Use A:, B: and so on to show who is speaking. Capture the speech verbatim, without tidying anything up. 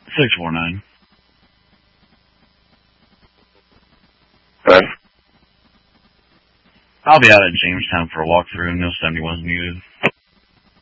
A: six four nine.
B: Okay.
A: I'll be out at Jamestown for a walkthrough. No seventy-one's needed.